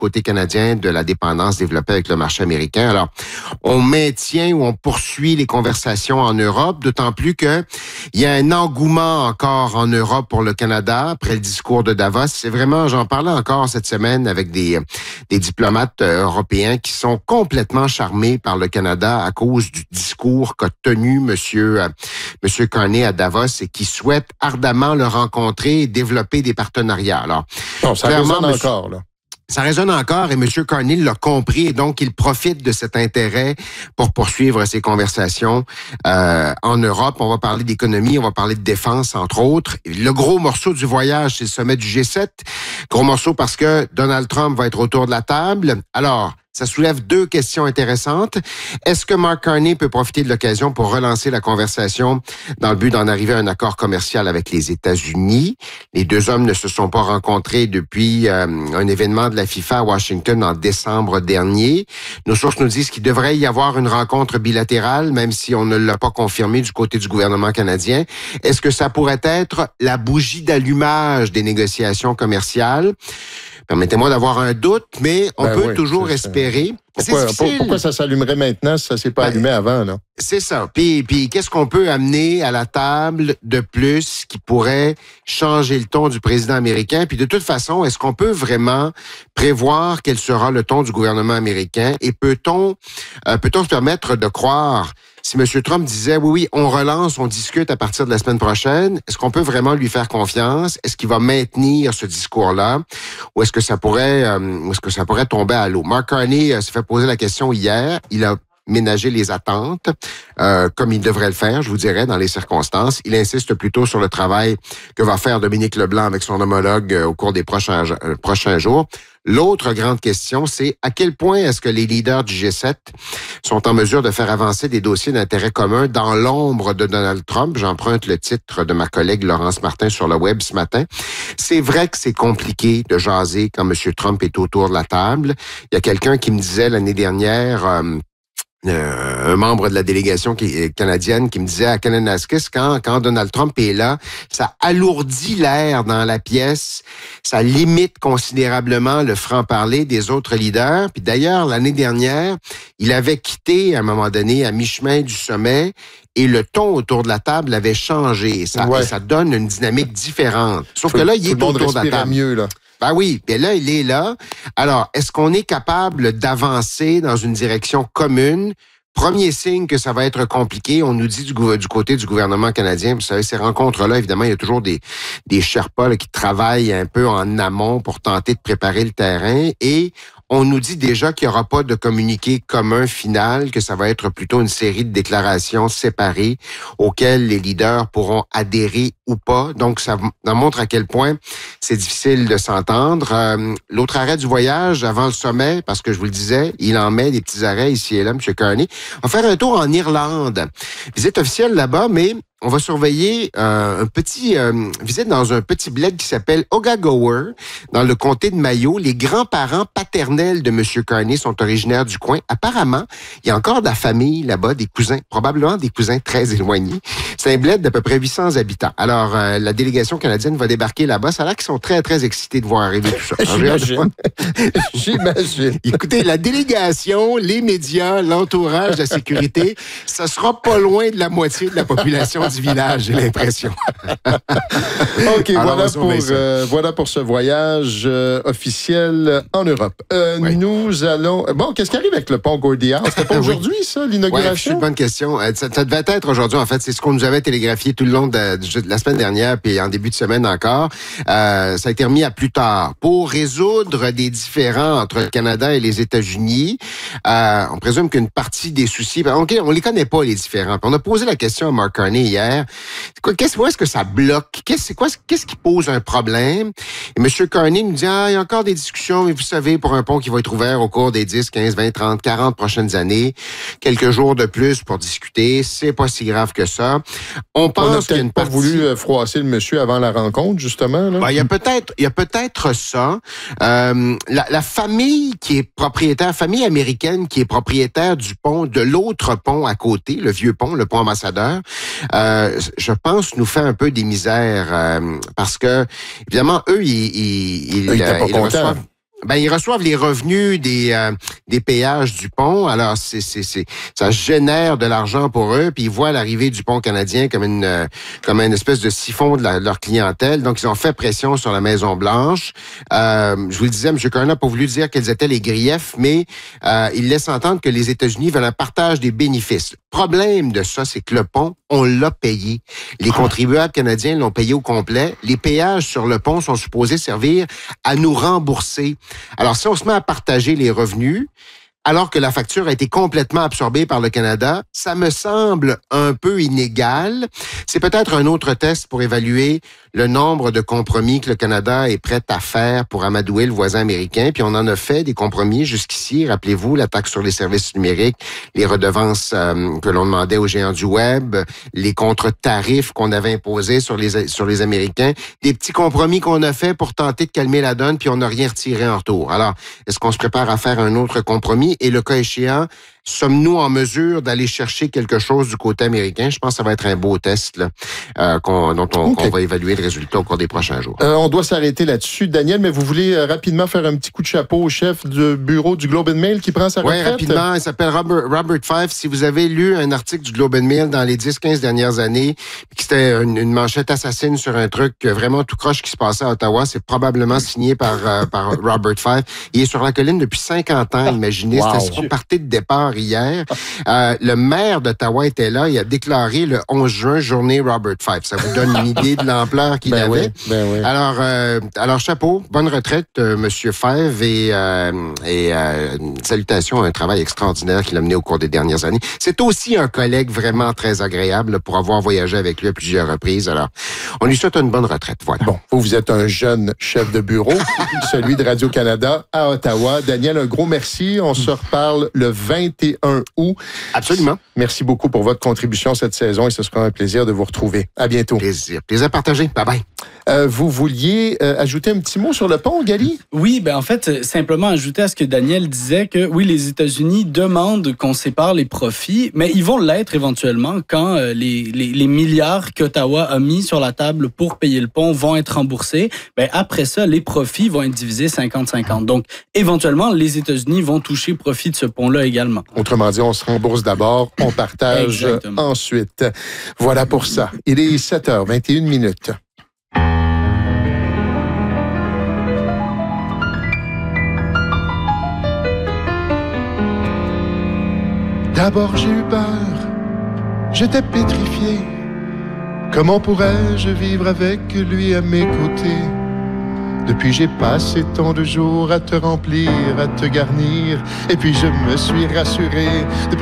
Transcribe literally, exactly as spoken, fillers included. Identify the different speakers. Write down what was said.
Speaker 1: côté canadien, de la dépendance développée avec le marché américain. Alors, on maintient ou on poursuit les conversations en Europe, d'autant plus que il y a un engouement encore en Europe pour le Canada après le discours de Davos. C'est vraiment, j'en parlais encore cette semaine avec des, des diplomates européens qui sont complètement charmés par le Canada à cause du discours qu'a tenu Monsieur, euh, Monsieur Carney à Davos et qui souhaitent ardemment le rencontrer et développer des partenariats. Alors,
Speaker 2: non, ça résonne encore, là.
Speaker 1: Ça résonne encore et M. Carney l'a compris et donc il profite de cet intérêt pour poursuivre ces conversations euh, en Europe. On va parler d'économie, on va parler de défense, entre autres. Le gros morceau du voyage, c'est le sommet du G sept. Gros morceau parce que Donald Trump va être autour de la table. Alors, ça soulève deux questions intéressantes. Est-ce que Mark Carney peut profiter de l'occasion pour relancer la conversation dans le but d'en arriver à un accord commercial avec les États-Unis? Les deux hommes ne se sont pas rencontrés depuis euh, un événement de la FIFA à Washington en décembre dernier. Nos sources nous disent qu'il devrait y avoir une rencontre bilatérale, même si on ne l'a pas confirmé du côté du gouvernement canadien. Est-ce que ça pourrait être la bougie d'allumage des négociations commerciales? Permettez-moi d'avoir un doute, mais on ben peut oui, toujours espérer.
Speaker 2: Pourquoi, pourquoi ça s'allumerait maintenant si ça ne s'est pas ben, allumé avant, là?
Speaker 1: C'est ça. Puis, puis qu'est-ce qu'on peut amener à la table de plus qui pourrait changer le ton du président américain? Puis de toute façon, est-ce qu'on peut vraiment prévoir quel sera le ton du gouvernement américain? Et peut-on, euh, peut-on se permettre de croire, si M. Trump disait, oui, oui, on relance, on discute à partir de la semaine prochaine, est-ce qu'on peut vraiment lui faire confiance? Est-ce qu'il va maintenir ce discours-là? Ou est-ce que ça pourrait, euh, ou est-ce que ça pourrait tomber à l'eau? Mark Carney euh, s'est fait poser la question hier. Il a ménager les attentes, euh, comme il devrait le faire, je vous dirais, dans les circonstances. Il insiste plutôt sur le travail que va faire Dominique Leblanc avec son homologue euh, au cours des prochains, euh, prochains jours. L'autre grande question, c'est à quel point est-ce que les leaders du G sept sont en mesure de faire avancer des dossiers d'intérêt commun dans l'ombre de Donald Trump? J'emprunte le titre de ma collègue Laurence Martin sur le web ce matin. C'est vrai que c'est compliqué de jaser quand M. Trump est autour de la table. Il y a quelqu'un qui me disait l'année dernière... Euh, Euh, un membre de la délégation qui, canadienne qui me disait à Kananaskis, quand, quand Donald Trump est là, ça alourdit l'air dans la pièce, ça limite considérablement le franc-parler des autres leaders. Puis d'ailleurs, l'année dernière, il avait quitté à un moment donné à mi-chemin du sommet et le ton autour de la table avait changé. Ça, ouais. et ça donne une dynamique différente. Sauf
Speaker 2: tout,
Speaker 1: que là, il est
Speaker 2: tout
Speaker 1: autour de la table.
Speaker 2: mieux, là.
Speaker 1: Ben oui, bien là, il est là. Alors, est-ce qu'on est capable d'avancer dans une direction commune? Premier signe que ça va être compliqué, on nous dit du, du côté du gouvernement canadien, vous savez, ces rencontres-là, évidemment, il y a toujours des, des Sherpas là, qui travaillent un peu en amont pour tenter de préparer le terrain et on nous dit déjà qu'il n'y aura pas de communiqué commun final, que ça va être plutôt une série de déclarations séparées auxquelles les leaders pourront adhérer ou pas. Donc, ça, ça montre à quel point c'est difficile de s'entendre. Euh, l'autre arrêt du voyage avant le sommet, parce que je vous le disais, il en met des petits arrêts ici et là, M. Carney. On va faire un tour en Irlande. Visite officielle là-bas, mais on va surveiller euh, un petit euh, visite dans un petit bled qui s'appelle Ogagower, dans le comté de Mayo. Les grands-parents paternels de M. Carney sont originaires du coin. Apparemment, il y a encore de la famille là-bas, des cousins, probablement des cousins très éloignés. C'est un bled d'à peu près huit cents habitants. Alors, euh, la délégation canadienne va débarquer là-bas. Ça a l'air qu'ils sont très, très excités de voir arriver tout ça.
Speaker 2: J'imagine. J'imagine.
Speaker 1: Écoutez, la délégation, les médias, l'entourage, la sécurité, ça sera pas loin de la moitié de la population du village, j'ai l'impression.
Speaker 2: OK, Alors, voilà, pour, euh, voilà pour ce voyage euh, officiel en Europe. Euh, oui. Nous allons... Bon, qu'est-ce qui arrive avec le pont Gordie Howe? C'était pas aujourd'hui, oui. ça, l'inauguration?
Speaker 1: Oui, c'est une bonne question. Ça, ça devait être aujourd'hui, en fait. C'est ce qu'on nous avait télégraphié tout le long de, de la semaine dernière, puis en début de semaine encore. Euh, ça a été remis à plus tard. Pour résoudre des différends entre le Canada et les États-Unis, euh, on présume qu'une partie des soucis... Ben, OK, on les connaît pas, les différends. Puis on a posé la question à Mark Carney hier. Qu'est-ce, où est-ce que ça bloque? Qu'est-ce, c'est quoi, qu'est-ce qui pose un problème? Et M. Carney nous dit, ah, il y a encore des discussions, mais vous savez, pour un pont qui va être ouvert au cours des dix, quinze, vingt, trente, quarante prochaines années, quelques jours de plus pour discuter, c'est pas si grave que ça. On pense
Speaker 2: On a peut-être
Speaker 1: qu'il
Speaker 2: pas
Speaker 1: partie...
Speaker 2: voulu froisser le monsieur avant la rencontre, justement. Là.
Speaker 1: Ben, il y a peut-être, il y a peut-être ça. Euh, la, la famille qui est propriétaire, famille américaine qui est propriétaire du pont, de l'autre pont à côté, le vieux pont, le pont Ambassadeur, euh, je pense nous fait un peu des misères euh, parce que évidemment eux ils ils, ils,
Speaker 2: ils,
Speaker 1: euh,
Speaker 2: pas
Speaker 1: ils reçoivent. Ben, ils reçoivent les revenus des euh, des péages du pont. Alors, c'est c'est c'est ça génère de l'argent pour eux. Puis ils voient l'arrivée du pont canadien comme une euh, comme une espèce de siphon de, la, de leur clientèle. Donc, ils ont fait pression sur la Maison Blanche. Euh, je vous le disais, M. Carney n'a pas voulu dire quels étaient les griefs, mais euh, il laisse entendre que les États-Unis veulent un partage des bénéfices. Le problème de ça, c'est que le pont, on l'a payé. Les contribuables canadiens l'ont payé au complet. Les péages sur le pont sont supposés servir à nous rembourser. Alors, si on se met à partager les revenus, alors que la facture a été complètement absorbée par le Canada, ça me semble un peu inégal. C'est peut-être un autre test pour évaluer le nombre de compromis que le Canada est prêt à faire pour amadouer le voisin américain. Puis on en a fait des compromis jusqu'ici. Rappelez-vous, la taxe sur les services numériques, les redevances euh, que l'on demandait aux géants du web, les contre-tarifs qu'on avait imposés sur les sur les Américains, des petits compromis qu'on a fait pour tenter de calmer la donne, puis on n'a rien retiré en retour. Alors, est-ce qu'on se prépare à faire un autre compromis? Et le cas échéant, sommes-nous en mesure d'aller chercher quelque chose du côté américain? Je pense que ça va être un beau test là, euh, qu'on, dont on, okay. qu'on va évaluer le résultat au cours des prochains jours.
Speaker 2: Euh, on doit s'arrêter là-dessus. Daniel, mais vous voulez euh, rapidement faire un petit coup de chapeau au chef du bureau du Globe and Mail qui prend sa retraite?
Speaker 1: Oui, rapidement. Il s'appelle Robert, Robert Fife. Si vous avez lu un article du Globe and Mail dans les dix quinze dernières années, qui c'était une, une manchette assassine sur un truc vraiment tout croche qui se passait à Ottawa, c'est probablement signé par, euh, par Robert Fife. Il est sur la colline depuis cinquante ans, imaginez. Wow. C'était son parti de départ hier. Euh, le maire d'Ottawa était là. Il a déclaré le onze juin, journée Robert Fife. Ça vous donne une idée de l'ampleur qu'il
Speaker 2: ben
Speaker 1: avait.
Speaker 2: Oui, ben oui.
Speaker 1: Alors, euh, alors, chapeau, bonne retraite, euh, Monsieur Five, et, euh, et euh, salutations à un travail extraordinaire qu'il a mené au cours des dernières années. C'est aussi un collègue vraiment très agréable là, pour avoir voyagé avec lui à plusieurs reprises. Alors, on lui souhaite une bonne retraite. Voilà.
Speaker 2: Bon, vous, vous êtes un jeune chef de bureau, celui de Radio-Canada à Ottawa. Daniel, un gros merci. On se reparle le vingt et un août.
Speaker 1: Absolument.
Speaker 2: Merci beaucoup pour votre contribution cette saison et ce sera un plaisir de vous retrouver. À bientôt.
Speaker 1: Plaisir. Plaisir partagé. Bye-bye.
Speaker 2: Euh, vous vouliez euh, ajouter un petit mot sur le pont, Gali?
Speaker 3: Oui, ben en fait, simplement ajouter à ce que Daniel disait que oui, les États-Unis demandent qu'on sépare les profits, mais ils vont l'être éventuellement quand euh, les, les, les milliards qu'Ottawa a mis sur la table pour payer le pont vont être remboursés. Ben après ça, les profits vont être divisés cinquante cinquante. Donc, éventuellement, les États-Unis vont toucher profit de ce pont-là également.
Speaker 2: Autrement dit, on se rembourse d'abord, on partage Exactement. ensuite. Voilà pour ça. Il est sept heures vingt et une minutes.
Speaker 4: D'abord j'ai eu peur, j'étais pétrifié. Comment pourrais-je vivre avec lui à mes côtés? Depuis j'ai passé tant de jours à te remplir, à te garnir. Et puis je me suis rassuré. Depuis